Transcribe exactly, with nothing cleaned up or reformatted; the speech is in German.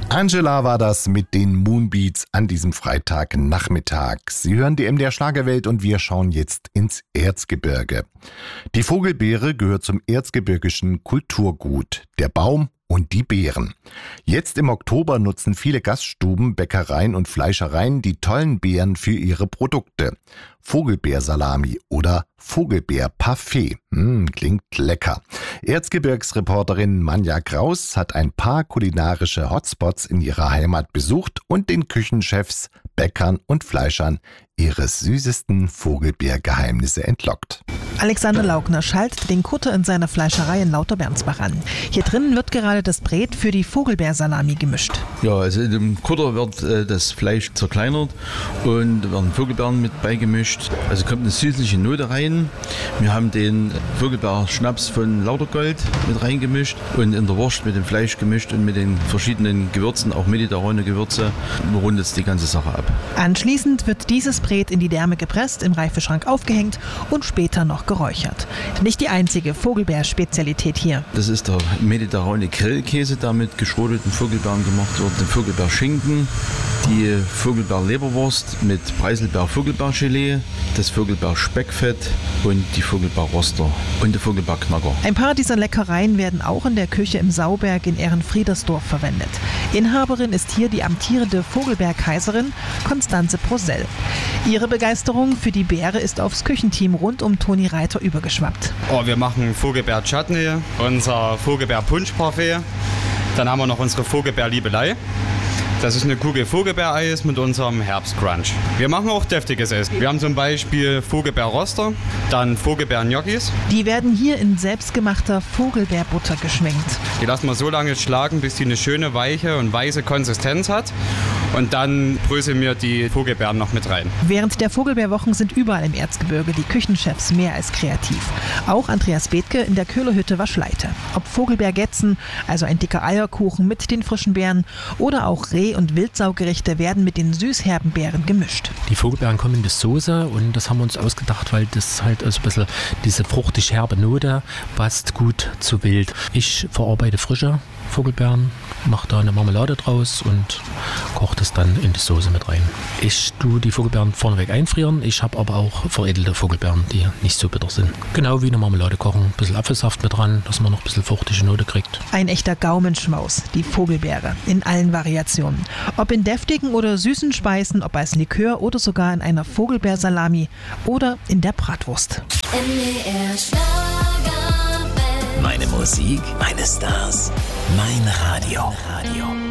Angela war das mit den Moonbeats an diesem Freitagnachmittag. Sie hören die M D R Schlagerwelt und wir schauen jetzt ins Erzgebirge. Die Vogelbeere gehört zum erzgebirgischen Kulturgut. Der Baum und die Beeren. Jetzt im Oktober nutzen viele Gaststuben, Bäckereien und Fleischereien die tollen Beeren für ihre Produkte. Vogelbeersalami oder Vogelbeerparfait. Hm, klingt lecker. Erzgebirgsreporterin Manja Kraus hat ein paar kulinarische Hotspots in ihrer Heimat besucht und den Küchenchefs, Bäckern und Fleischern ihre süßesten Vogelbeergeheimnisse entlockt. Alexander Laugner schaltet den Kutter in seiner Fleischerei in Lauterbernsbach an. Hier drinnen wird gerade das Brät für die Vogelbeersalami gemischt. Ja, also in dem Kutter wird äh, das Fleisch zerkleinert und werden Vogelbeeren mit beigemischt. Also kommt eine süßliche Note rein. Wir haben den Vogelbeerschnaps von Lautergold mit reingemischt und in der Wurst mit dem Fleisch gemischt und mit den verschiedenen Gewürzen, auch mediterrane Gewürze, rundet es die ganze Sache ab. Anschließend wird dieses Brät in die Därme gepresst, im Reifeschrank aufgehängt und später noch geräuchert. Nicht die einzige Vogelbeerspezialität hier. Das ist der mediterrane Grillkäse, der mit geschroteten Vogelbeeren gemacht wird, der Vogelbeerschinken, die Vogelbeerleberwurst mit Preiselbeer-Vogelbeergelee, das Vogelbeerspeckfett und die Vogelbeerroster und der Vogelbeerknacker. Ein paar dieser Leckereien werden auch in der Küche im Sauberg in Ehrenfriedersdorf verwendet. Inhaberin ist hier die amtierende Vogelbeerkaiserin Konstanze Prosell. Ihre Begeisterung für die Beere ist aufs Küchenteam rund um Toni Reiter übergeschwappt. Oh, wir machen Vogelbeer-Chutney, unser Vogelbeer-Punsch-Parfait. Dann haben wir noch unsere Vogelbeer-Liebelei. Das ist eine Kugel Vogelbeereis mit unserem Herbstcrunch. Wir machen auch deftiges Essen. Wir haben zum Beispiel Vogelbeerroster, dann Vogelbeer-Gnocchis. Die werden hier in selbstgemachter Vogelbeerbutter geschwenkt. Die lassen wir so lange schlagen, bis die eine schöne, weiche und weiße Konsistenz hat. Und dann bröseln wir die Vogelbeeren noch mit rein. Während der Vogelbeerwochen sind überall im Erzgebirge die Küchenchefs mehr als kreativ. Auch Andreas Bethke in der Köhlerhütte Waschleite. Ob Vogelbeergetzen, also ein dicker Eierkuchen mit den frischen Beeren, oder auch Reh- und Wildsaugerichte werden mit den süßherben Beeren gemischt. Die Vogelbeeren kommen in die Soße und das haben wir uns ausgedacht, weil das halt also ein bisschen diese fruchtig-herbe Note passt gut zu Wild. Ich verarbeite frische Vogelbeeren, mache da eine Marmelade draus und koche das dann in die Soße mit rein. Ich tue die Vogelbeeren vorneweg einfrieren, ich habe aber auch veredelte Vogelbeeren, die nicht so bitter sind. Genau wie eine Marmelade kochen, ein bisschen Apfelsaft mit dran, dass man noch ein bisschen fruchtige Note kriegt. Ein echter Gaumenschmaus, die Vogelbeere, in allen Variationen. Ob in deftigen oder süßen Speisen, ob als Likör oder sogar in einer Vogelbeersalami oder in der Bratwurst. M D R Schlagerwelt. Meine Musik, meine Stars, mein Radio. Radio.